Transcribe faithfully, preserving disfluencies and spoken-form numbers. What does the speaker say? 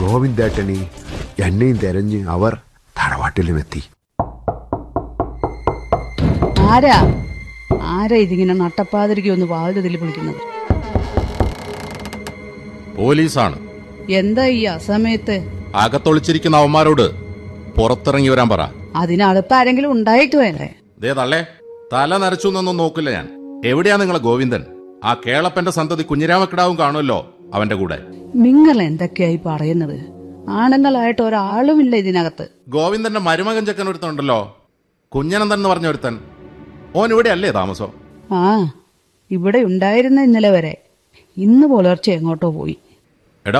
ഗോവിന്ദേട്ടനി എന്നെയും തെരഞ്ഞ് അവർ തറവാട്ടിലുമെത്തി. ആരാ ആരാ ഇതിങ്ങനെ നട്ടപ്പാതിരിക്ക് ഒന്ന് വാതിൽ വിളിക്കുന്നത്? പോലീസാണ്. എന്താ ഈ അസമയത്ത്? അകത്തൊളിച്ചിരിക്കുന്ന അവന്മാരോട് പുറത്തിറങ്ങി വരാൻ പറ. അതിനകത്ത് ആരെങ്കിലും ഉണ്ടായിട്ട് വേണ്ടേ? ദേ തള്ളേ, തല നരച്ചു എന്നൊന്നും നോക്കില്ല ഞാൻ. എവിടെയാ നിങ്ങളെ ഗോവിന്ദൻ? ആ കേളപ്പന്റെ സന്തതി കുഞ്ഞിരാമക്കിടാവും കാണുമല്ലോ അവന്റെ കൂടെ. നിങ്ങൾ എന്തൊക്കെയായി പറയുന്നത്? ആണുങ്ങളായിട്ട് ഒരാളുമില്ല ഇതിനകത്ത്. ഗോവിന്ദന്റെ മരുമകൻ ചെക്കൻ ഒരുത്തനുണ്ടല്ലോ, കുഞ്ഞനന്ദൻ എന്ന് പറഞ്ഞ ഒരുത്തൻ. ഓൻ ഇവിടെ അല്ലേ താമസം? ആ, ഇവിടെ ഉണ്ടായിരുന്ന ഇന്നലെ വരെ. ഇന്ന് പുലർച്ചെ എങ്ങോട്ടോ പോയി.